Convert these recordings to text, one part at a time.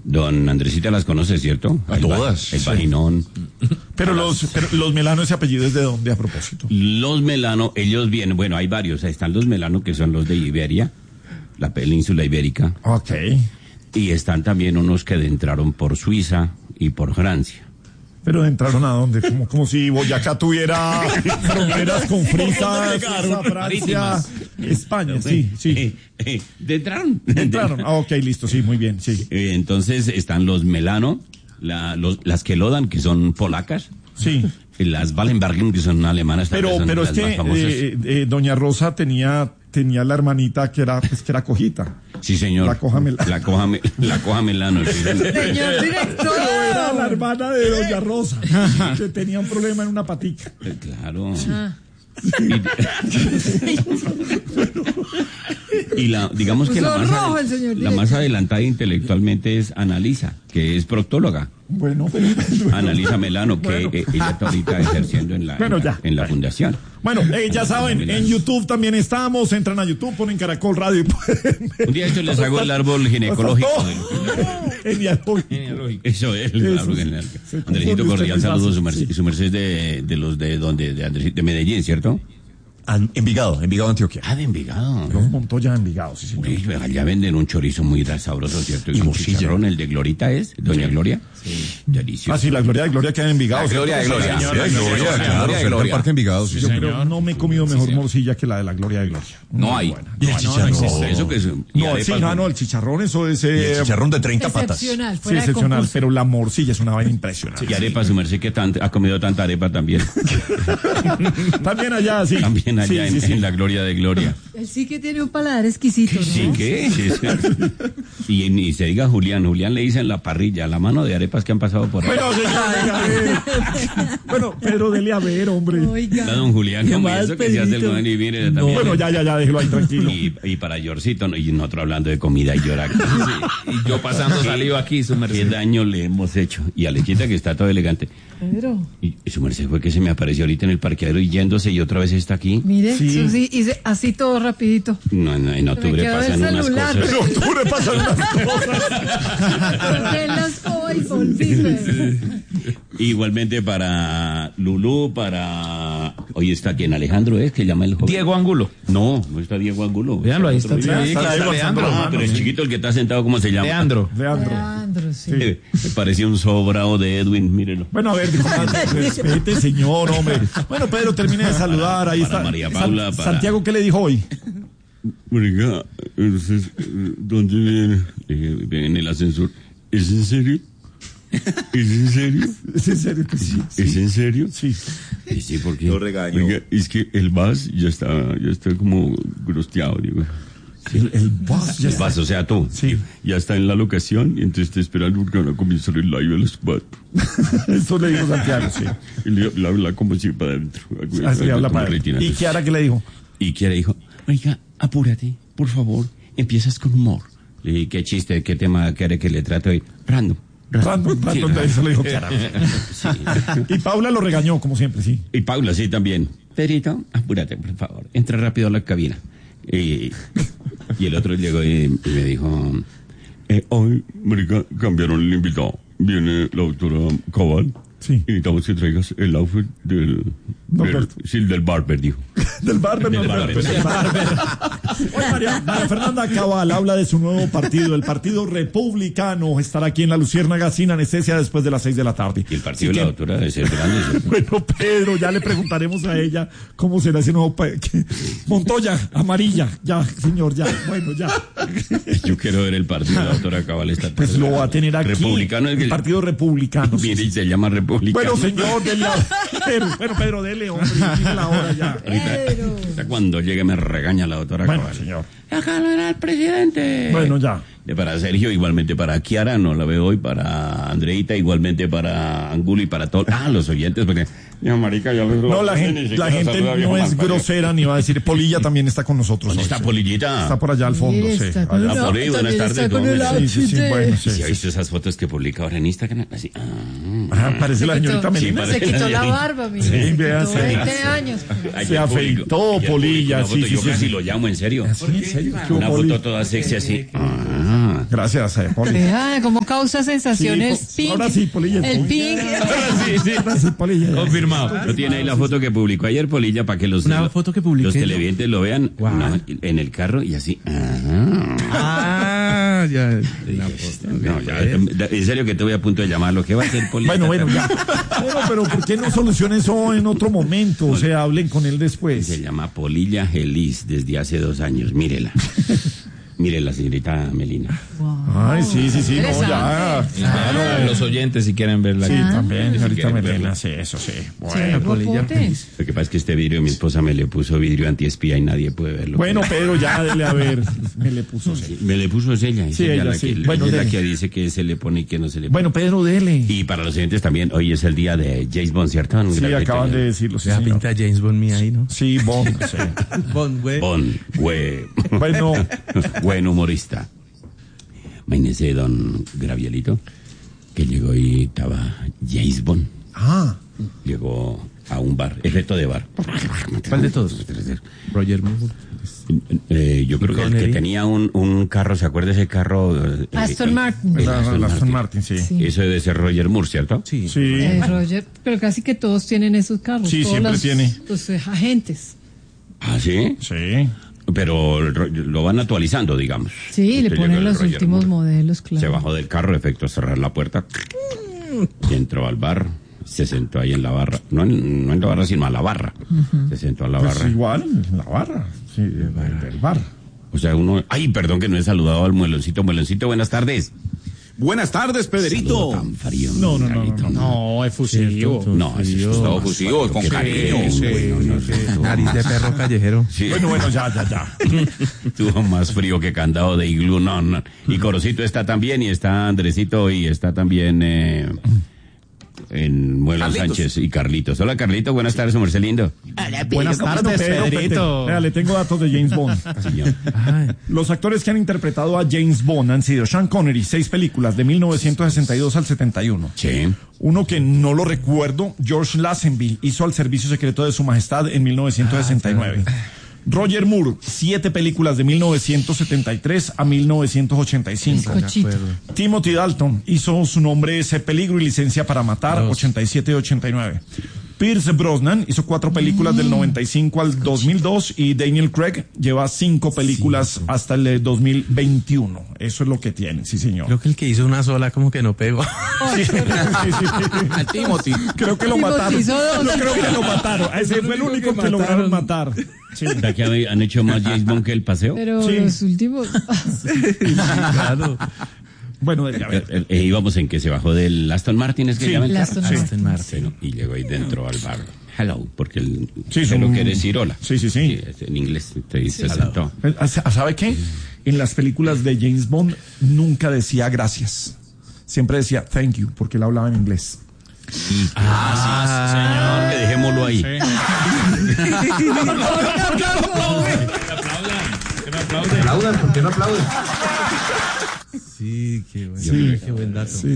Don Andresita las conoce, ¿cierto? A todas. El vaginón. Pero los Melano, ese apellido es de dónde a propósito. Los Melano, ellos vienen, bueno, hay varios. Están los Melano, que son los de Iberia, la península ibérica. Ok. Y están también unos que entraron por Suiza y por Francia. Pero entraron a dónde, como si Boyacá tuviera fronteras con Suiza, Francia, España, sí. Entraron. Ok, listo, sí, muy bien, sí. Entonces están los Melano, las Kelodan, que son polacas. Sí. Las Wallenbergen, que son alemanas. Pero es que doña Rosa tenía la hermanita que era cojita. Sí, señor. La coja Melano. Sí, señor director. Pero era la hermana de doña Rosa, que tenía un problema en una patica. Claro. Digamos que la más adelantada intelectualmente es Analisa, que es proctóloga. Bueno, Analisa Melano, que ella está ahorita ejerciendo en la fundación. Bueno, ya saben, en YouTube también estamos, entran a YouTube, ponen Caracol Radio y pueden ver. Un día esto les hago el árbol ginecológico. Genealógico. Eso es el árbol genealógico. Andresito, cordial saludo, su merced de los de donde, de Medellín, ¿cierto? Envigado, Antioquia. De Envigado. Los Montoya de Envigado, sí, señor. Uy, allá venden un chorizo muy sabroso, ¿cierto? Y morcilla. Chicharrón, el de Glorita es, doña Gloria. Sí. Delicioso. Sí, la Gloria queda en Envigado. Gloria, claro, cerca del Parque Envigado. Yo creo no me he comido mejor morcilla que la de la Gloria de Gloria. No hay. Y el chicharrón. Eso que es. El chicharrón, eso es. El chicharrón de 30 patas. Sí, excepcional, pero la morcilla es una vaina impresionante. Y arepa, su merced, que ha comido tanta arepa también. También allá, sí. También allá en la Gloria de Gloria. Él sí que tiene un paladar exquisito, ¿no? Sí, ¿qué? Y se diga Julián le dicen la parrilla, la mano de arepas que han pasado por ahí. Bueno, Pedro, dele a ver, hombre. Oiga. Don Julián, como eso que se hace el joven y viene también. Bueno, ya, déjelo ahí tranquilo. Y para Yorcito, y nosotros hablando de comida y llorar. Y yo pasando saliva aquí, su merced. ¿Qué daño le hemos hecho? Y a Lechita, que está todo elegante. Pedro. Y su merced fue que se me apareció ahorita en el parqueadero y yéndose y otra vez está aquí. Mire, sí, hice así todo rapidito. No, en octubre pasan unas cosas. En octubre pasan unas cosas. Porque las escoba y volví. Igualmente para Lulú, hoy está quien Alejandro es, que llama el joven. Diego Angulo. No está Diego Angulo. Véanlo, ahí está. Leandro. Pero el chiquito, el que está sentado, ¿cómo se llama? Leandro, sí. Me parecía un sobrado de Edwin, mírenlo. Bueno, a ver, respete, señor, hombre. Bueno, Pedro, termine de saludar. Ahí para está. María Paula, Santiago, ¿qué le dijo hoy? Oiga, ¿dónde viene? En el ascensor. ¿Es en serio? ¿Es en serio? ¿Es en serio? Sí. ¿Es en serio? Sí. Sí, porque. Lo regaño. Oiga, es que el VAS ya está como grosteado, digo. El VAS, o sea, tú. Sí. Ya está en la locación y entonces estoy esperando porque van a comenzar el live a las 4. Eso le dijo Santiago, sí. Y le habla como si para adentro. Así le habla para adentro. ¿Y Kiara qué le dijo? Y Kiara dijo, oiga, apúrate, por favor, empiezas con humor. Le dije, qué chiste, qué tema quiere que le trate hoy. Random, eso le dijo Kiara. Sí. Y Paula lo regañó, como siempre, sí. Y Paula, sí, también. Pedrito, apúrate, por favor, entra rápido a la cabina. Y el otro llegó y me dijo, hoy, marica, cambiaron el invitado. Viene la doctora Cabal. Sí. Y necesitamos que traigas el outfit del barber, dijo. Del barber. Hoy María Fernanda Cabal habla de su nuevo partido, el Partido Republicano. Estará aquí en La Luciérnaga sin anestesia después de las 6 de la tarde. Y el partido de la doctora debe ser grande. Bueno, Pedro, ya le preguntaremos a ella cómo será ese nuevo Montoya, amarilla, ya, señor, ya, bueno, ya. Yo quiero ver el partido de la doctora Cabal esta tarde. Pues lo va a tener aquí. Republicano es el Partido Republicano. Mire, y se llama Republicano. Bueno, señor, dele Pedro, dele, hombre, dile la hora ya. Ahorita cuando llegue me regaña la doctora Cabal. Bueno, señor. Acá no era el presidente. Bueno, ya. Para Sergio, igualmente para Kiara, no la veo hoy, para Andreita, igualmente para Angulo y para todos. Los oyentes, porque, marica, ya los... No, la gente no es grosera ni va a decir. Polilla también está con nosotros. ¿Dónde está Polillita? Está por allá al fondo, sí. Poli, buenas tardes. Sí, ha visto esas fotos que publica ahora en Instagram? Así, parece la señorita Melina. Se quitó la barba, mira. Sí, vea, 20 años. Se afeitó Polilla, sí. Yo casi lo llamo, en serio. ¿En serio? Una foto toda sexy así. Gracias, Poli. Vea cómo causa sensaciones Sí, pink. ahora sí, Polilla. El pink. Ahora sí, Polilla. Confirmado. ¿No tiene ahí la foto que publicó ayer Polilla para que los Foto que publiqué. los televidentes lo vean? Guau. No, en el carro y así. Ya. No, ya, en serio que te voy a punto de llamarlo. ¿Qué va a hacer Polilla? Bueno, ya. Bueno, pero ¿por qué no solucionen eso en otro momento? O sea, hablen con él después. Se llama Polilla Gelis desde hace 2 años. Mírela. Mírela, señorita Melina. Ay, sí, no, ya. Interesante. Claro. Los oyentes si quieren verla. Sí, aquí. también, si ahorita quieren me verla. sí, eso sí. Sí, Bueno, ropote. Lo que pasa es que este vidrio mi esposa me le puso vidrio antiespía y nadie puede verlo. bueno, Pedro, ya dele a ver. Me le puso. Sí. Me le puso es ella. Sí, ella sí. Bueno, Ella es la dele. que dice que se le pone y que no se le pone. Bueno, Pedro, dele. Y para los oyentes también, hoy es el día de James Bond, ¿cierto? Sí, acaban de decirlo. Sí, La señor. pinta James Bond mía ahí, ¿no? Sí, Bond, sí. Bond, güey. Bond, Bueno, buen humorista. Imagínese don Gravielito, que llegó y estaba James Bond. Llegó a un bar, efecto de bar. ¿Cuál de todos? Roger Moore. Yo creo que el que tenía un carro, ¿se acuerda ese carro? Aston Martin. el la Aston Martin, sí. Sí. Eso debe ser Roger Moore, ¿cierto? Sí. Sí. Roger, pero casi que todos tienen esos carros. Sí, todos siempre tiene. Los agentes. Ah, ¿sí? Sí. Pero lo van actualizando, digamos. Sí, le Usted llegó ponen el los Roger últimos Moore. modelos, claro. Se bajó del carro, efecto cerrar la puerta. Y entró al bar. Se sentó ahí en la barra. No en la barra, sino a la barra. Se sentó a la Pues barra. igual, la barra. Sí, del bar. O sea, uno... Ay, perdón que no he saludado al mueloncito. Mueloncito, buenas tardes. Buenas tardes, Pedrito. Saludo tan frío. No, Carlito. No, es fusivo. No, es Todo fusivo, con cariño. Nariz de perro callejero. Sí. Bueno, ya. Tuvo más frío que candado de iglú. No. Y Corocito está también, y está Andresito, y está también en Muelo Carlitos. Sánchez y Carlitos. Hola, Carlito, buenas tardes, Merced lindo. Buenas tardes, Pedrito. Vea, le tengo datos de James Bond. Señor. Los actores que han interpretado a James Bond han sido Sean Connery, 6 películas, de 1962 al 71. Sí. Uno que no lo recuerdo, George Lazenby, hizo Al Servicio Secreto de Su Majestad en 1969. Roger Moore, 7 películas de 1973 a 1985. Cochito. Timothy Dalton hizo Su nombre es Peligro y Licencia para Matar, 87 y 89. Pierce Brosnan hizo 4 películas del 95 al 2002 y Daniel Craig lleva 5 películas hasta el 2021. Eso es lo que tiene, sí señor. Creo que el que hizo una sola como que no pegó. Sí. A Timothy. Creo que lo Timothy mataron. hizo 2. Yo creo que lo mataron. Ese fue el único que lograron matar. Sí. ¿Verdad que han hecho más James Bond que el paseo? Pero Sí. los últimos. Claro. Bueno, a ver. Íbamos en que se bajó del Aston Martin, es que Sí. llama el El carro. Aston Sí. Martin. Bueno, y llegó ahí dentro al bar. Hello, porque él Sí, sé son- lo quiere decir hola. Sí. En inglés se sentó. ¿Sabe qué? En las películas de James Bond nunca decía gracias. Siempre decía thank you, porque él hablaba en inglés. Señor, que dejémoslo ahí. Sí, qué bueno. Sí. Qué buen dato. Sí.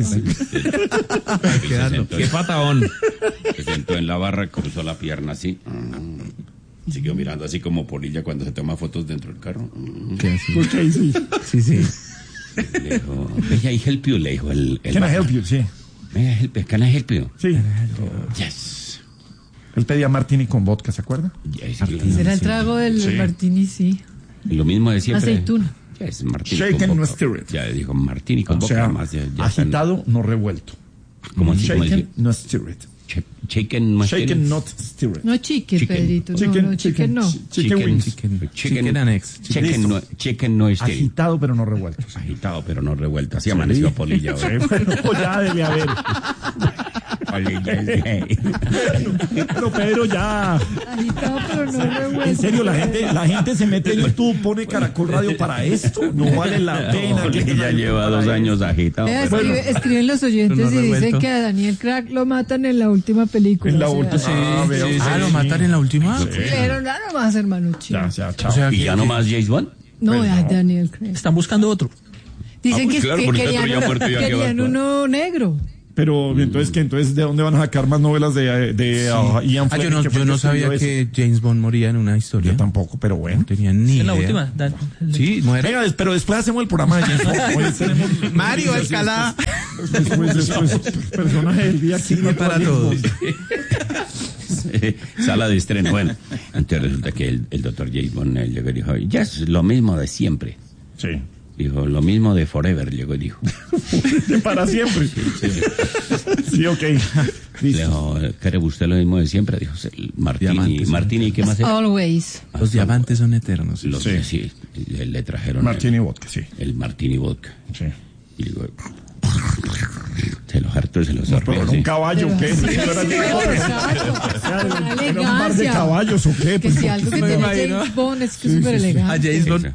Qué patadón. Se sentó en la barra, cruzó la pierna así. Siguió mirando así como Polilla cuando se toma fotos dentro del carro. ¿Qué así? Ok, sí. Sí. Le dijo, "May I help you?", le dijo el Can I barman. help you? Sí. May I help you? Can I help you? Sí. Yes. Él pedía martini con vodka, ¿se acuerda? Yes. Será el trago del martini, sí. Lo mismo de siempre. Aceituna. Yes, martini Shaken, con no vodka. stirred. Ya dijo martini con O vodka sea, más. Ya agitado, no revuelto. ¿Cómo así? ¿Cómo Shaken, así? no stirred. Shaken, no Shaken, not stirred. No chicken, Chicken. Pedrito. No, chicken no. Chicken wings. Chicken annex. Chicken no es Agitado, pero no revuelto. agitado, pero no revuelto. Así amaneció Polilla hoy. Bueno, ya debe haber. Polilla es gay. Pero Pedro, ya. Agitado, pero no revuelto. En serio, la gente se mete en YouTube, pone Caracol Radio para esto. No vale la pena. Polilla lleva 2 años agitado. Vea, pero- escriben los oyentes Pero no y dicen revuelto. que a Daniel Craig lo matan en la última película. En la o sea, última. Ah, veo. ¿Lo matan en la última? Pero nada más, hermano chico. Ya, chao. O sea, ¿Y ya no más James Bond? No, a Daniel Craig. están buscando otro. Dicen pues que, claro, que porque otro querían, ya muerto ya que va a querían actuar. uno negro. Pero entonces, ¿qué? Entonces, ¿de dónde van a sacar más novelas de Ian Fleming? Yo no sabía que James Bond moría en una historia. Yo tampoco, pero bueno. No tenía ni En la idea. última. Sí, muere. Venga, pero después hacemos el programa de James Bond. Hoy tenemos Mario Alcalá. después, personaje del día. Cine para todos. Sala de estreno. Bueno, entonces resulta que el doctor James Bond llegó y dijo, ya es lo mismo de siempre. Sí. Dijo, lo mismo de Forever, llegó y dijo. Para siempre. Sí, ok. Le Listo. dijo, ¿quiere usted lo mismo de siempre? Dijo, Martini, ¿qué más era? Always. Los diamantes son eternos. Sí, le trajeron Martini Vodka, sí. el Martini Vodka. Sí. Y digo, se los hartó y se los Pero sorbió. era un caballo, ¿qué? ¿Era un par de caballos o qué? Que si algo que tiene James Bond es que es súper A elegante. James Bond.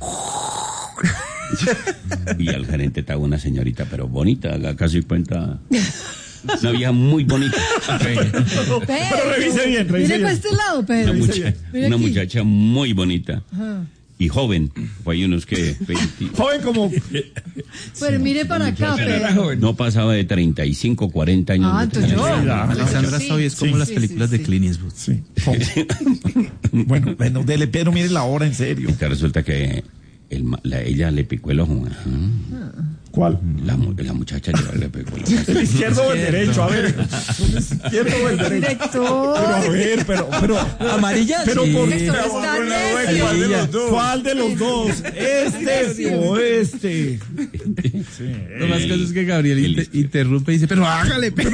Y al gerente estaba una señorita, pero bonita, haga casi cuenta. Una vieja muy bonita. Pero revise bien, revise Mire bien. para este lado, Pedro. Mire Una aquí. muchacha muy bonita. Ajá. Y joven. Fue hay unos que 20, Joven como... Pero mire para acá, Pedro. no pasaba de 35, 40 años. Ah, entonces yo. Alexandra Sí, Soy es como sí, las sí, películas sí, de sí. Clint Eastwood. Sí. Bueno, dele, pero mire la hora, en serio. Que resulta que ella le picó el ojo. Ajá. ¿Cuál? La muchacha le picó el ojo. ¿El izquierdo o el derecho? A ver. ¿El izquierdo o el derecho? Director. Pero a ver, pero... ¿Amarilla? Pero Sí. por Esto está necio. ¿Cuál de los dos? ¿Este o este? Lo más caso es que Gabriel interrumpe y dice, pero hágale, pero...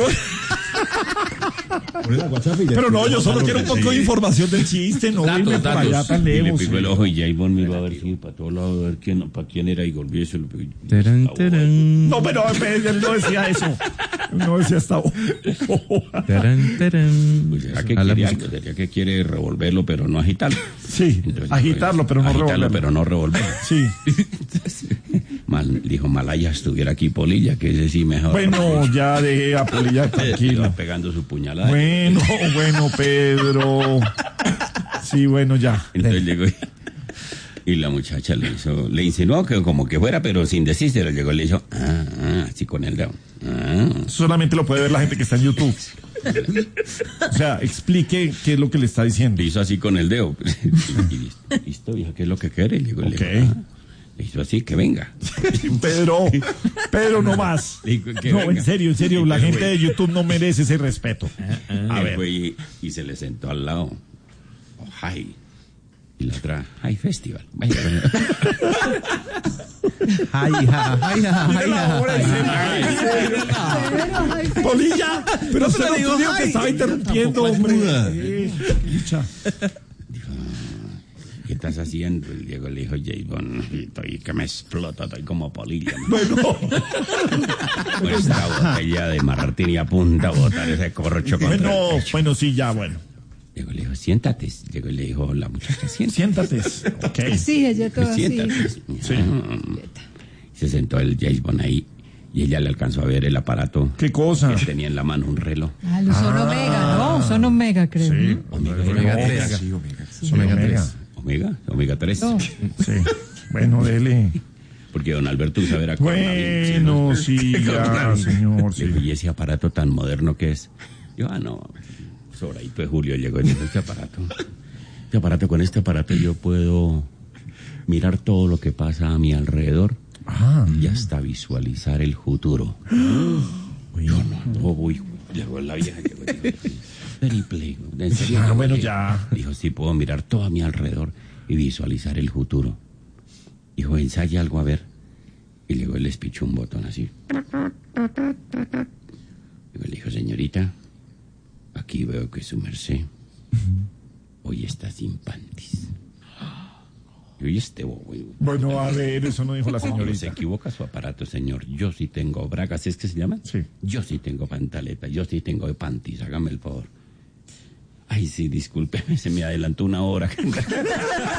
Pero no, yo solo quiero un poco de información del chiste, no irme para allá tan Y le lejos. picó el ojo y James Bond miró a ver si para todos lados, a ver para quién era y volvió eso. Tarán, tarán. No, pero él no decía eso. Él no decía hasta... Tarán, tarán. Pues será que A la quiere música. algo, sería que quiere revolverlo, pero no agitarlo. Sí, Entonces, agitarlo, pero no agitarlo, revolverlo. pero no revolverlo. Sí. Dijo, Malaya estuviera aquí Polilla, que ese sí mejor. Bueno, ya dejé a Polilla Iba tranquilo. pegando su puñalada. Bueno, Pedro. Sí, bueno, ya. Entonces llegó y la muchacha le insinuó que como que fuera, pero sin decírselo. Llegó y le hizo, así con el dedo. Solamente lo puede ver la gente que está en YouTube. O sea, explique qué es lo que le está diciendo. Le hizo así con el dedo. Y listo, vieja, ¿qué es lo que quiere? Le digo, Ok. le hizo así, que venga. Pedro, no más. Digo, que No, venga. en serio, la gente de YouTube no merece ese respeto. A ver. Y se le sentó al lado. Oh, hi. Y la otra, hi festival. Vaya, Ay, ja, ay, ja, ay, ja, ay, ja. Pedro, ay, Pedro. Polilla, pero usted no digo, dijo que ay. estaba interrumpiendo, hombre. Lucha. ¿qué estás haciendo? Y Diego le dijo, James Bond, estoy que me explota, estoy como Polilla. Bueno, Con esta botella de martini a punta, botar ese corcho contra el pecho. bueno, sí, ya, bueno. Diego le dijo, siéntate. Diego le dijo, la muchacha, siéntate. Siéntate. Ok. Sí, ella toda así. Siéntate. Sí. Se sentó el James Bond ahí y ella le alcanzó a ver el aparato ¿Qué cosa? que tenía en la mano, un reloj. Ah, los son Omega, ¿no? Son Omega, creo. Sí. Omega 3. Omega 3. Omega 3. No. Sí. Bueno, dele. Porque don Alberto usa ver a Bueno, sí, ya, señor, sí. Y ese aparato tan moderno que es. Yo, no, sobradito de Julio llegó y dijo, con este aparato yo puedo mirar todo lo que pasa a mi alrededor y hasta visualizar el futuro. Yo no voy. Llegó la vieja, llegó y dijo, very play. ¿En serio? Bueno, ya. Dijo, sí, puedo mirar todo a mi alrededor y visualizar el futuro. Dijo, ensaya algo a ver. Y luego les pichó un botón así. Luego le dijo, señorita, aquí veo que su merced hoy está sin panties. Y este bobo. Bueno, a ver, eso no dijo la Se señorita. equivoca su aparato, señor. Yo sí tengo bragas, ¿es que se llaman? Sí. Yo sí tengo pantaleta, yo sí tengo panties, hágame el favor. Ay, sí, discúlpeme, se me adelantó una hora.